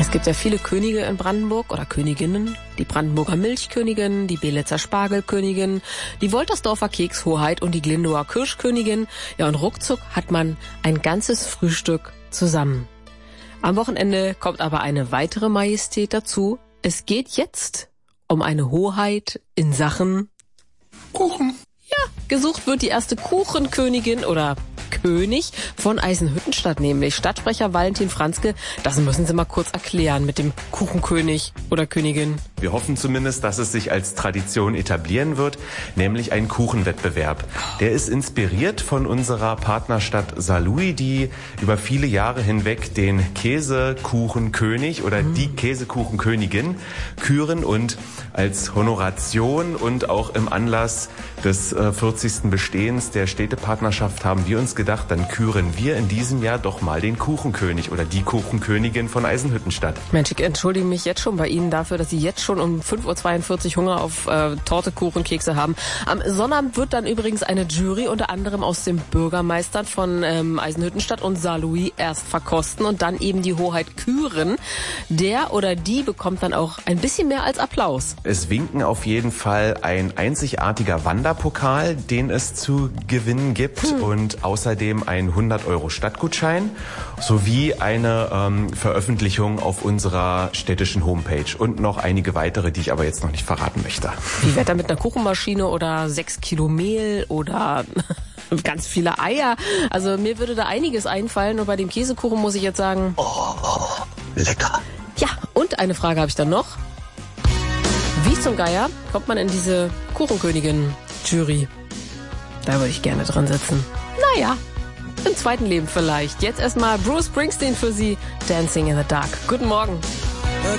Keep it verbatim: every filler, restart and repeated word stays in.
Es gibt ja viele Könige in Brandenburg oder Königinnen. Die Brandenburger Milchkönigin, die Belitzer Spargelkönigin, die Woltersdorfer Kekshoheit und die Glindower Kirschkönigin. Ja, und ruckzuck hat man ein ganzes Frühstück zusammen. Am Wochenende kommt aber eine weitere Majestät dazu. Es geht jetzt um eine Hoheit in Sachen Kuchen. Ja, gesucht wird die erste Kuchenkönigin oder König von Eisenhüttenstadt, nämlich Stadtsprecher Valentin Franzke. Das müssen Sie mal kurz erklären mit dem Kuchenkönig oder Königin. Wir hoffen zumindest, dass es sich als Tradition etablieren wird, nämlich ein Kuchenwettbewerb. Der ist inspiriert von unserer Partnerstadt Saarlouis, die über viele Jahre hinweg den Käsekuchenkönig oder mhm. die Käsekuchenkönigin küren und als Honoration und auch im Anlass des äh, vierzigsten Bestehens der Städtepartnerschaft haben wir uns gedacht, dann küren wir in diesem Jahr doch mal den Kuchenkönig oder die Kuchenkönigin von Eisenhüttenstadt. Mensch, ich entschuldige mich jetzt schon bei Ihnen dafür, dass Sie jetzt schon um fünf Uhr zweiundvierzig Hunger auf äh, Torte, Kuchen, Kekse haben. Am Sonnabend wird dann übrigens eine Jury unter anderem aus den Bürgermeistern von ähm, Eisenhüttenstadt und Saarlouis erst verkosten und dann eben die Hoheit küren. Der oder die bekommt dann auch ein bisschen mehr als Applaus. Es winken auf jeden Fall ein einzigartiger Wanderpokal, den es zu gewinnen gibt hm. und außerdem ein hundert Euro Stadtgutschein sowie eine ähm, Veröffentlichung auf unserer städtischen Homepage und noch einige weitere, die ich aber jetzt noch nicht verraten möchte. Wie Wetter mit einer Kuchenmaschine oder sechs Kilo Mehl oder ganz viele Eier. Also mir würde da einiges einfallen und bei dem Käsekuchen muss ich jetzt sagen... Oh, oh lecker. Ja, und eine Frage habe ich dann noch. Wie zum Geier kommt man in diese Kuchenkönigin-Jury? Da würde ich gerne dran sitzen. Naja, im zweiten Leben vielleicht. Jetzt erstmal Bruce Springsteen für Sie, Dancing in the Dark. Guten Morgen.